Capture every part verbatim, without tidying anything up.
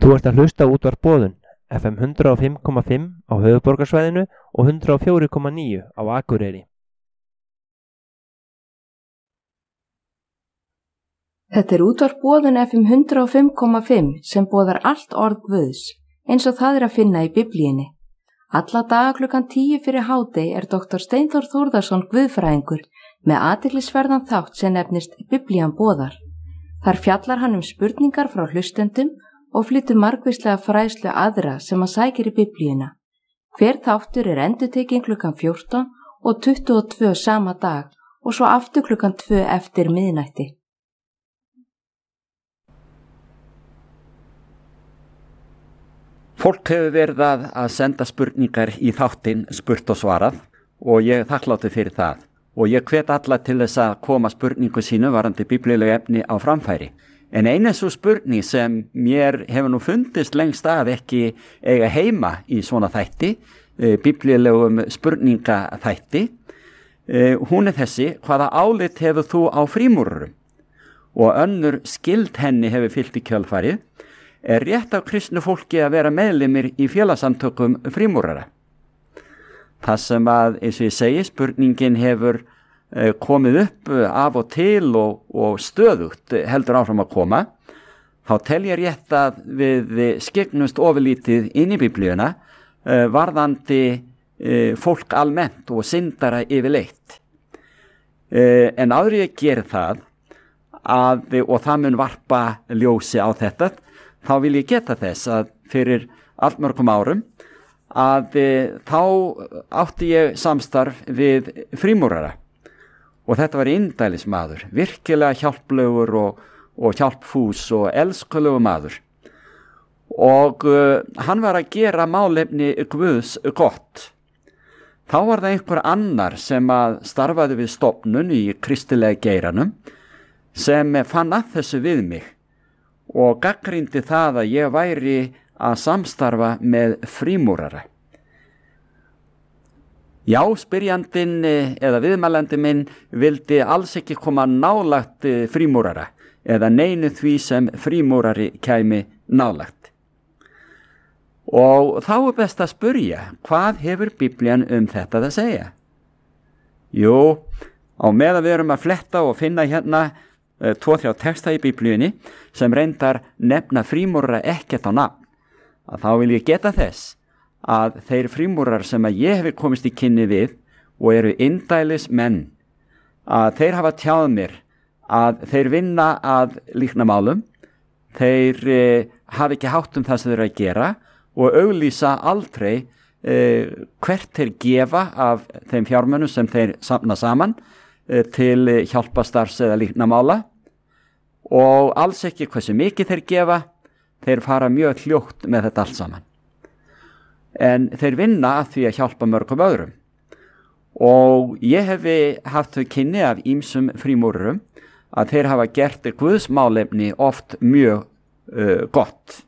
Þú ert að hlusta á Útvarp Boðun, F M hundrað og fimm komma fimm á höfuðborgarsvæðinu og hundrað og fjögur komma níu á Akureyri. Þetta er Útvarp Boðun F M hundrað og fimm komma fimm sem boðar allt orð Guðs, eins og það er að finna í Biblíunni. Alla daga klukkan tíu fyrir hádegi er doktor Steinþór Þórðarson guðfræðingur með athyglisverðan þátt sem nefnist Biblían boðar. Þar fjallar hann um spurningar frá hlustendum og flytur margvíslega fræðslu aðra sem að sækir í Biblíuna. Hver þáttur er endurtekinn klukkan fjórtán og tuttugu og tvö sama dag og svo aftur klukkan tvö eftir miðnætti. Fólk hefur verið að, að senda spurningar í þáttinn spurt og svarað og ég er þakklátur fyrir það. Og ég hvet alla til þess að koma spurningu sínu varandi biblíulegu efni á framfæri. En eina svo spurning sem mér hefur nú fundist lengst af ekki eiga heima í svona þætti, e, biblíulegum spurningaþætti, e, hún er þessi: hvaða álit hefur þú á frímúrurum? Og önnur skyld henni hefur fylgt í kjölfarið: er rétt af kristnu fólki að vera meðlimir í félagsamtökum frímúrara? Það sem að, eins og ég segi, spurningin hefur uh, komið upp uh, af og til og, og stöðugt uh, heldur áfram að koma, þá tel ég rétt að við skyggnumst ofurlítið inn í Biblíuna uh, varðandi uh, fólk almennt og syndara yfirleitt. Uh, en áður ég geri það, að, og það mun varpa ljósi á þetta, þá vil ég geta þess að fyrir allmörgum árum að e, þá átti ég samstarf við frímúrara og þetta var indælismadur, virkilega hjálplegur og, og hjálpfús og elskulegur maður og e, hann var að gera málefni Guðs gott. Þá var það einhver annar sem að starfaði við stofnun í kristilega geiranum sem fann að þessu við mig og gagnrýndi það að ég væri að samstarfa með frímúrara. Já, spyrjandinn eða viðmælandi minn vildi alls ekki koma nálægt frímúrara eða neinu því sem frímúrari kæmi nálægt. Og þá er best að spyrja, hvað hefur Biblían um þetta að segja? Jú, á meðan við erum að fletta og finna hérna tvo þrjá texta í Biblíunni sem reyndar nefna frímúrara ekkert á nafn, að þá vil ég geta þess að þeir frímúrar sem að ég hefi komist í kynni við og eru indælis menn, að þeir hafa tjáð mér að þeir vinna að líknamálum, þeir eh, hafa ekki hátt um það sem þeir eru að gera og auglýsa aldrei eh, hvert þeir gefa af þeim fjármunum sem þeir safna saman eh, til hjálpastarfs eða líknamála og alls ekki hversu mikið þeir gefa. Þeir fara mjög hljótt með þetta allt saman. En þeir vinna að því að hjálpa mörgum öðrum. Og ég hefi haft þau kynni af ýmsum frímúrurum að þeir hafa gert Guðs málefni oft mjög uh, gott.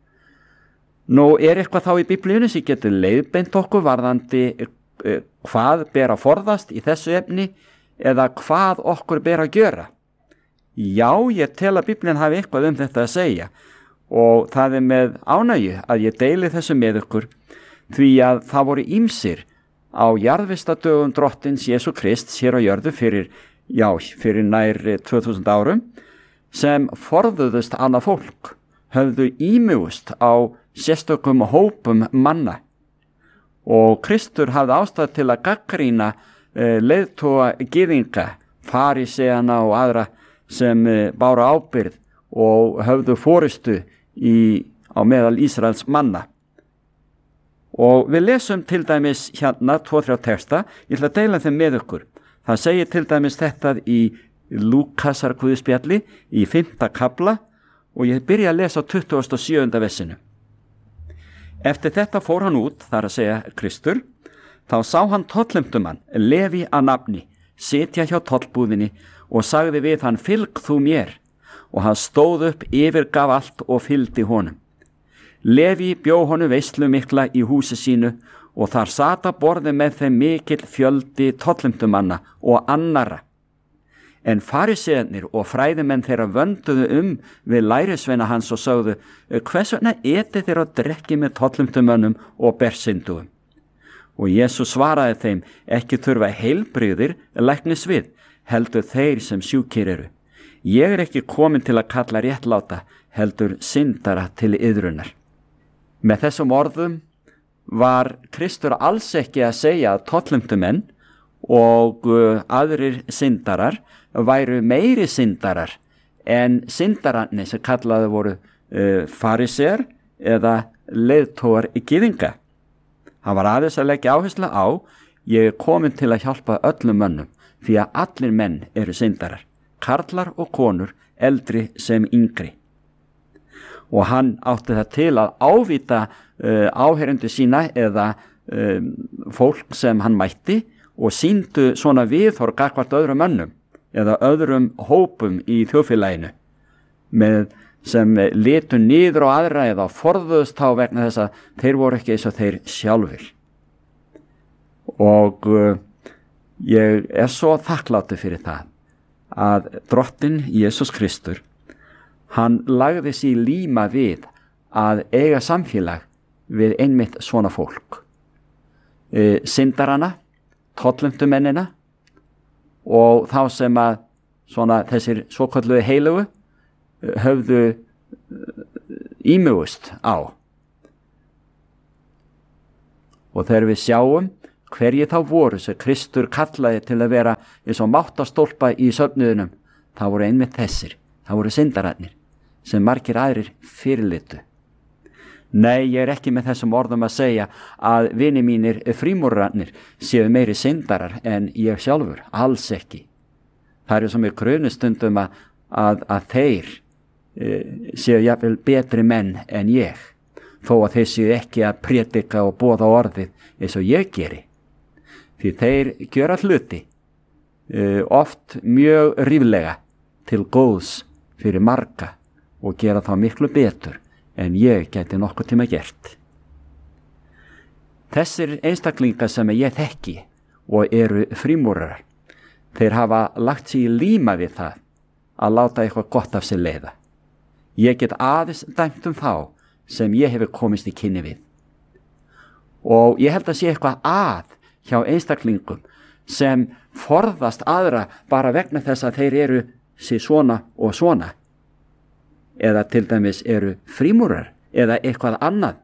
Nú er eitthvað þá í Biblíunni sem getur leiðbeint okkur varðandi uh, hvað ber að forðast í þessu efni eða hvað okkur ber að gjöra. Já, ég tel að Biblían hafi eitthvað um þetta að segja. Og það er með ánægju að ég deili þessu með ykkur því að það voru ýmsir á jarðvistadögum drottins Jesú Krist hér á jörðu fyrir, já, fyrir nær tvö þúsund árum sem forðuðust annað fólk, höfðu ímugust á sérstökum hópum manna og Kristur hafði ástæð til að gagnrýna eh, leiðtoga gyðinga, faríseana og aðra sem eh, báru ábyrgð og höfðu forystu í, á meðal Ísraels manna. Og við lesum til dæmis hérna tvo þrjá texta, ég ætla að deila þeim með ykkur. Það segir til dæmis þetta í Lúkasar guðspjalli í fimmta kafla og ég byrja að lesa á tuttugasta og sjöunda versinu. Eftir þetta fór hann út, þar að segja Kristur, þá sá hann tollumtumann, Leví að nafni, sitja hjá tollbúðinni og sagði við hann: fylg þú mér. Og hann stóð upp, yfirgaf allt og fylgdi honum. Leví bjó honum veislu mikla í húsi sínu og þar sat að borði með þeim mikill fjöldi tollumtumanna og annarra. En farisearnir og fræðimenn þeirra vönduðu um við lærisveina hans og sögðu: hvers vegna etið þeir og drekki með tollumtumönnum og bersindugum? Og Jesús svaraði þeim: ekki þurfa heilbrigðir læknis við, heldur þeir sem sjúkir eru. Ég er ekki komin til að kalla réttláta, heldur syndara til iðrunar. Með þessum orðum var Kristur alls ekki að segja að tollumtumenn og uh, aðrir syndarar væru meiri syndarar en syndararnir sem kallaði voru uh, farisear eða leiðtógar í gyðinga. Hann var aðeins að leggja áherslu á: ég er komin til að hjálpa öllum mönnum, því að allir menn eru syndarar, karlar og konur, eldri sem yngri. Og hann átti það til að ávíta uh, áheyrendur sína eða um, fólk sem hann mætti og sýndu svona viðhorf gagnvart öðrum mönnum eða öðrum hópum í þjóðfélaginu með sem litu niður á aðra eða forðuðust þá vegna þess að þeir voru ekki eins og þeir sjálfur. Og uh, ég er svo þakklátur fyrir það að drottinn Jesús Kristur, hann lagði sig líma við að eiga samfélag við einmitt svona fólk, e, syndarana, tollumtumennina og þá sem að svona þessir svokölluðu heilugu höfðu ímugust á. Og þegar við sjáum hverjir þá voru sem Kristur kallaði til að vera eins og máttastólpa í söfnuðunum, þá voru einmitt þessir, þá voru syndararnir sem margir aðrir fyrirlitu. Nei, ég er ekki með þessum orðum að segja að vini mínir frímúrarnir séu meiri syndarar en ég sjálfur, alls ekki. Það er sem er grunustundum að, að, að þeir e, séu jafnvel betri menn en ég, þó að þeir séu ekki að prédika og boða orðið eins og ég geri. Því þeir gjöra hluti e, oft mjög ríflega til góðs fyrir marga og gera þá miklu betur en ég geti nokkuð tíma gert. Þessir einstaklingar sem ég þekki og eru frímúrarar, þeir hafa lagt sig í líma við það að láta eitthvað gott af sér leiða. Ég get aðeins dæmt um þá sem ég hefur komist í kynni við. Og ég held að sé eitthvað að hjá einstaklingum sem forðast aðra bara vegna þess að þeir eru sér svona og svona, eða til dæmis eru frímúrar eða eitthvað annað.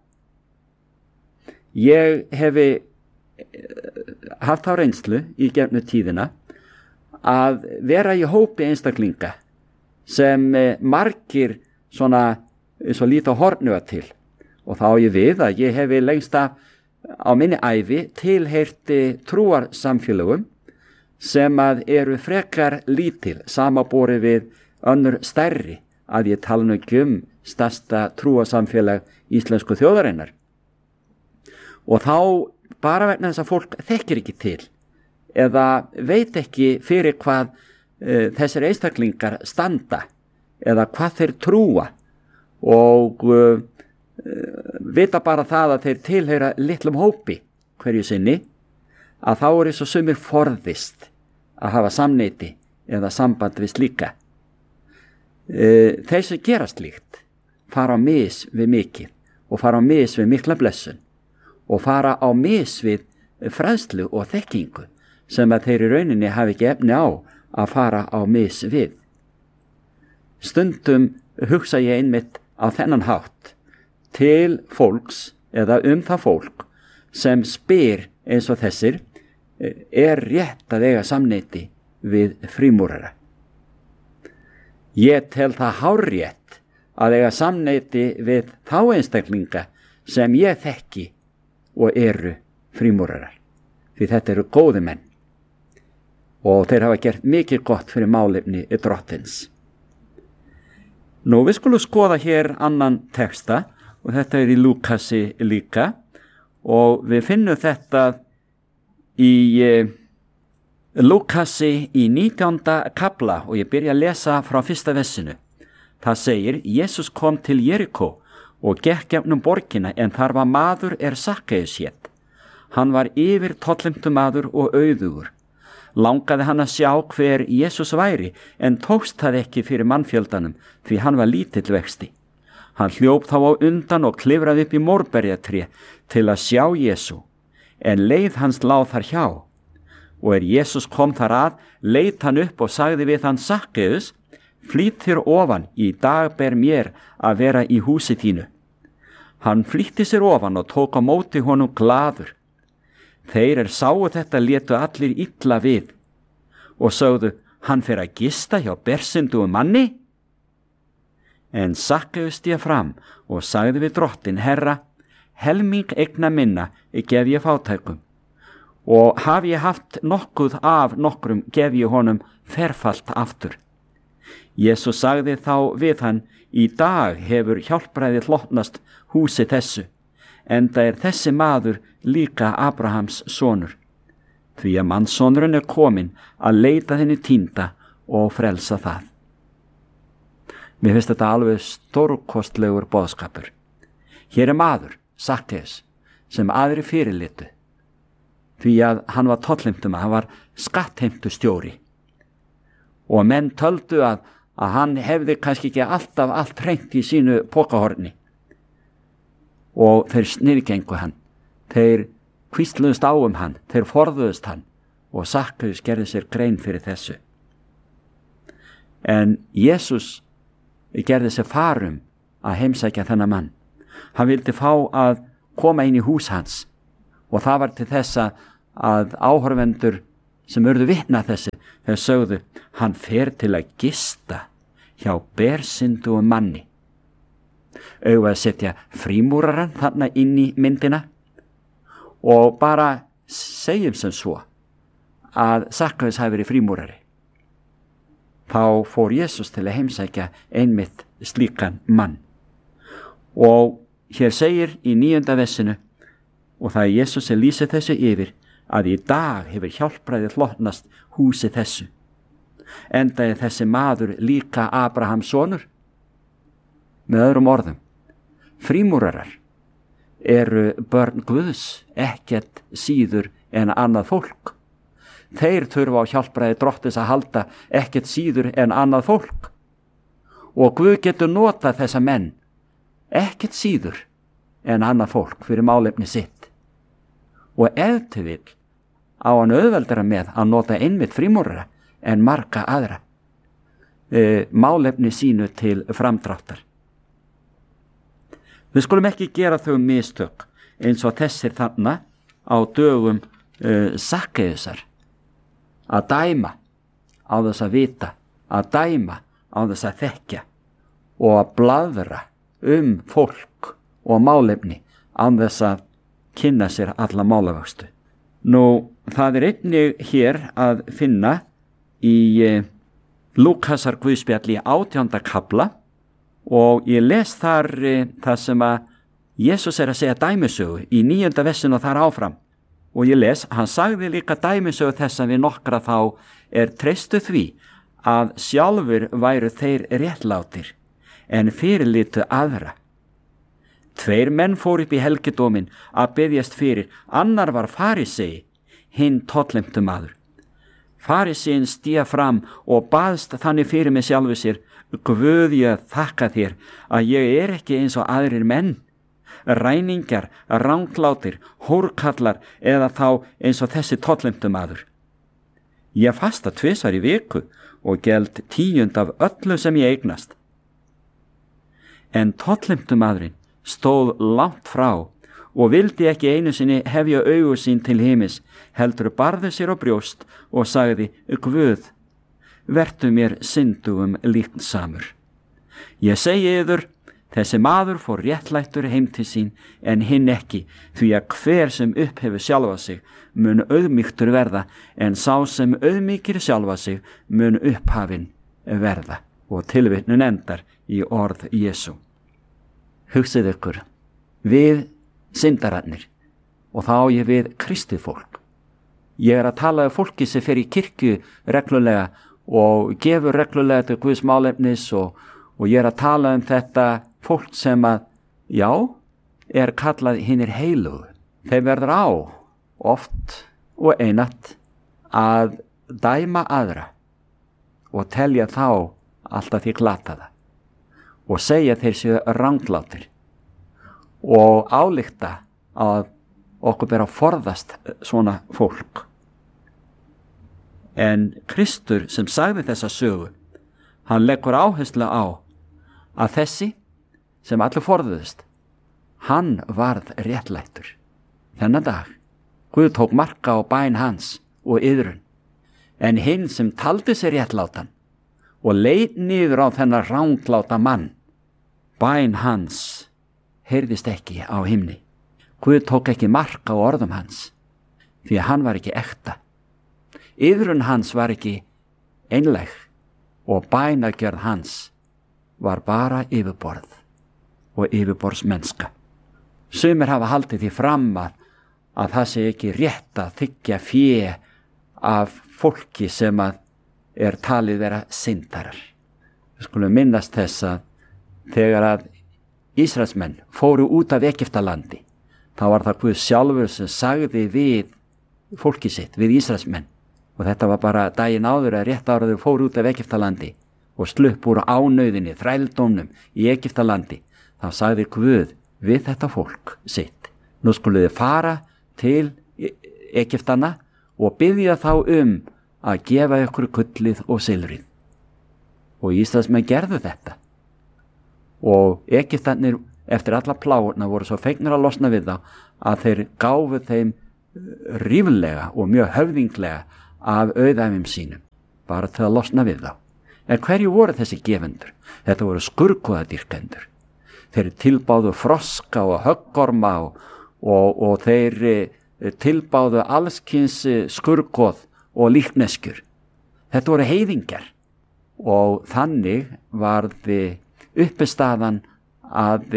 Ég hefi haft á reynslu í gegnum tíðina að vera í hópi einstaklinga sem margir svona eins og líta hornuga til, og þá ég við að ég hefi lengst af á minni ævi tilheyrti trúarsamfélögum sem að eru frekar lítil samanborið við önnur stærri, að ég tala nú ekki um stærsta trúarsamfélag íslensku þjóðarinnar. Og þá bara vegna þess að fólk þekkir ekki til eða veit ekki fyrir hvað uh, þessir einstaklingar standa eða hvað þeir trúa og uh, vita bara það að þeir tilheyra litlum hópi hverju sinni, að þá er eins og sumir forðist að hafa samneyti eða samband við slíka. Þeir sem gera slíkt fara á mis við mikið og fara á mis við mikla blessun og fara á mis við fræðslu og þekkingu sem að þeir í rauninni hafi ekki efni á að fara á mis við. Stundum hugsa ég einmitt á þennan hátt til fólks eða um það fólk sem spyr eins og þessir: er rétt að eiga samneyti við frímúrara? Ég tel það hárrétt að eiga samneyti við þá einstaklinga sem ég þekki og eru frímúrarar, því þetta eru góði menn og þeir hafa gert mikið gott fyrir málefni drottins. Nú, við skulum skoða hér annan texta og þetta er í Lúkasi líka og við finnum þetta í eh, Lúkasi í nítjánda kafla og ég byrja að lesa frá fyrsta vessinu. Það segir: Jesús kom til Jerikó og gekk gegnum borgina, en þar var maður er Sakkeus hét. Hann var yfir tollumtumaður og auðugur. langaði hann að sjá hver Jesús væri, en tókst það ekki fyrir mannfjöldanum, því hann var lítill vexti. Hann hljóp þá á undan og klifraði upp í mórberjatré til að sjá Jesú, en leið hans lá þar hjá. Og er Jesús kom þar að, leit hann upp og sagði við hann: Sakkeus, flýtt þér ofan, í dag ber mér að vera í húsi þínu. Hann flýtti sér ofan og tók á móti honum glaður. Þeir er sáu þetta létu allir illa við og sögðu: Hann fer að gista hjá bersindugum manni? En Sakkeus stíg fram og sagði við drottin: Herra, helming eigna minna gef ég fátækum, og hafi ég haft nokkuð af nokkrum gef ég honum ferfalt aftur. Jesús sagði þá við hann: Í dag hefur hjálpræði hlotnast húsi þessu, enda er þessi maður líka Abrahams sonur, því að mannssonurinn er kominn að leita þinni týnda og frelsa það. Mér finnst þetta alveg stórkostlegur boðskapur. Hér er maður, Sakkeus, sem aðri fyrirlitu, því að hann var tollheimtum, hann var skattheimtustjóri, og menn töldu að, að hann hefði kannski ekki alltaf allt hreint í sínu pokahorni, og þeir sniðgengu hann, þeir hvísluðust á um hann, þeir forðuðust hann, og Sakkeus gerði sér grein fyrir þessu. En Jesús gerði sér farum að heimsækja þennan mann. Hann vildi fá að koma inn í hús hans, og það var til þessa að áhorfendur sem urðu vitna þessi, þeir sögðu: Hann fer til að gista hjá bersindugum manni. Eigum við að setja frímúraran þarna inn í myndina og bara segjum sem svo að Sakkeus hafi verið frímúrari. Þá fór Jesús til að heimsækja einmitt slíkan mann. Og hér segir í níunda vessinu, og það er Jesús sem lýsir þessu yfir, að í dag hefur hjálpræði hlotnast húsi þessu, enda er þessi maður líka Abrahams sonur. Með öðrum orðum, frímúrarar eru börn Guðs, ekkert síður en annað fólk. Þeir þurfa á hjálpræði drottins að halda, ekkert síður en annað fólk. Og Guð getur notað þessa menn, ekkert síður en annað fólk, fyrir málefni sitt. Og ef til vill á hann auðveldara með að nota einmitt frímúrara en marga aðra, e, málefni sínu til framdráttar. Við skulum ekki gera þau mistök eins og þessir þarna á dögum e, Sakkeusar, að dæma á þess að vita, að dæma á þess að þekkja og að blaðra um fólk og málefni án þess að kynna sér alla málavöxtu. Nú, það er einnig hér að finna í eh, Lúkasar guðspjalli átjánda kafla, og ég les þar eh, það sem að Jesús er að segja dæmisögu í níunda vessinu og þar áfram. Og ég les, hann sagði líka dæmisögu þess að við nokkra þá er treystu því að sjálfur væru þeir réttlátir, en fyrirlitu aðra. Tveir menn fór upp í helgidómin að biðjast fyrir, annar var farisei, hinn tollheimtu maður. Farisein stíga fram og baðst þannig fyrir mig sjálfu sér: Guð, ég þakka þér að ég er ekki eins og aðrir menn, ræningjar, ranglátir, hórkallar eða þá eins og þessi tollheimtu maður. Ég fasta tvisvar í viku og geld tíund af öllu sem ég eignast. En tollheimtu maðurinn stóð langt frá og vildi ekki einu sinni hefja augu sín til himis, heldur barði sér á brjóst og sagði: Guð, vertu mér syndugum líknsamur. Ég segi yður, þessi maður fór réttlættur heim til sín, en hinn ekki, því að hver sem upphefur sjálfa sig mun auðmýktur verða, en sá sem auðmýkir sjálfa sig mun upphafinn verða. Og tilvitnun endar í orð Jesú. Hugsið ykkur, við syndararnir, og þá ég við kristið fólk. Ég er að tala um fólki sem fer í kirkju reglulega og gefur reglulega til Guðs málefnis, og, og ég er að tala um þetta fólk sem að, já, er kallað hinir heilugu. Þeir verður á, oft og einatt, að dæma aðra og telja þá alltaf því glataða og segja þeir séu ranglátir og álykta að okkur ber að forðast svona fólk. En Kristur sem sagði þessa sögu, hann leggur áherslu á að þessi sem allir forðuðust, hann varð réttlættur. Þennan dag, Guð tók marka á bæn hans og iðrun, en hinn sem taldi sér réttlátan og leit niður á þennan rangláta mann, bæn hans heyrðist ekki á himni. Guð tók ekki marka á orðum hans, því að hann var ekki ekta. Iðrun hans var ekki einleg og bænagjörð hans var bara yfirborð og yfirborðsmennska. Sumir hafa haldið því fram að, að það sé ekki rétt að þiggja fé af fólki sem að er talið vera syndarar. Við skulum minnast þess að þegar að Ísraelsmenn fóru út af Egyptalandi, þá var það Guð sjálfur sem sagði við fólki sitt, við Ísraelsmenn, og þetta var bara daginn áður að rétt ára þau fóru út af Egyptalandi og slupp úr ánauðinni, þrældómnum í Egyptalandi, þá sagði Guð við þetta fólk sitt: nú skuluð þið fara til Egyptana og biðja þá um að gefa ykkur gullið og silfrið. Og Ísraelsmenn gerðu þetta. Og Egyptarnir eftir alla plágurna voru svo fegnir að losna við þá að þeir gáfu þeim ríflega og mjög höfðinglega af auðæfum sínum, bara til að losna við þá. En hverju voru þessi gefendur? Þetta voru skurkúðadýrkendur. Þeir tilbáðu froska og höggorma og, og, og þeir tilbáðu allskins skurkóð og líkneskjur. Þetta voru heiðingjar og þannig varði uppistaðan að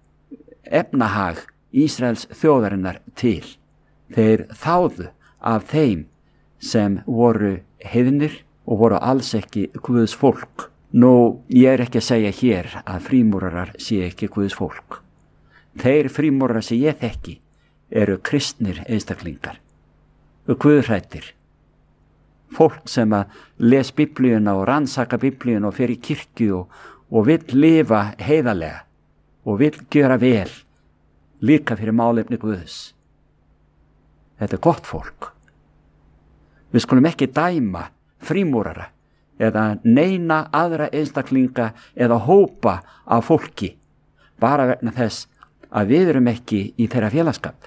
efnahag Ísraels þjóðarinnar til. Þeir þáðu af þeim sem voru heiðnir og voru alls ekki Guðs fólk. Nú, ég er ekki að segja hér að frímúrarar sé ekki Guðs fólk. Þeir frímúrarar sem ég þekki eru kristnir einstaklingar, guðhræddir, fólk sem að les Biblíuna og rannsaka Biblíuna og fer í kirkju og, og vill lifa heiðarlega og vill gjöra vel líka fyrir málefni Guðs. Þetta er gott fólk. Við skulum ekki dæma frímúrara eða neina aðra einstaklinga eða hópa af fólki bara vegna þess að við erum ekki í þeirra félagsskap.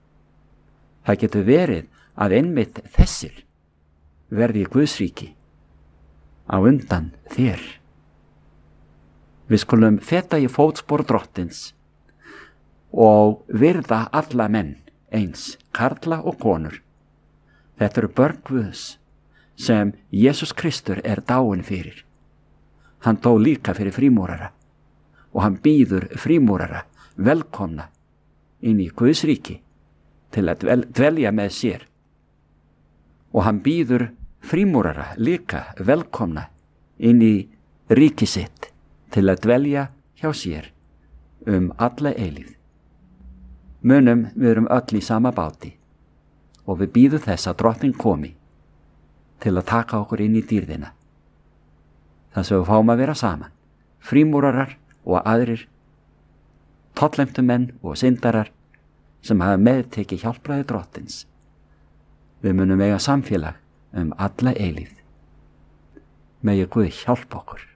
Það getur verið að einmitt þessir verði í Guðsríki á undan þér. Við skulum feta í fótspor Drottins og virða alla menn eins, karla og konur. Þetta eru börn Guðs sem Jesús Kristur er dáinn fyrir. Hann dó líka fyrir frímúrara og hann býður frímúrara velkomna inn í Guðsríki til að dvelja með sér. Og hann býður frímúrara líka velkomna inn í ríki sitt til að dvelja hjá sér um alla eilíð. Munum við erum öll í sama báti og við býðum þess að Drottinn komi til að taka okkur inn í dýrðina. Þar sem við fáum að vera saman, frímúrarar og aðrir, tollheimtumenn og syndarar sem hafa meðtekið hjálpræði Drottins. Við munum eiga samfélag um alla eilíð. Megi Guð hjálpa okkur.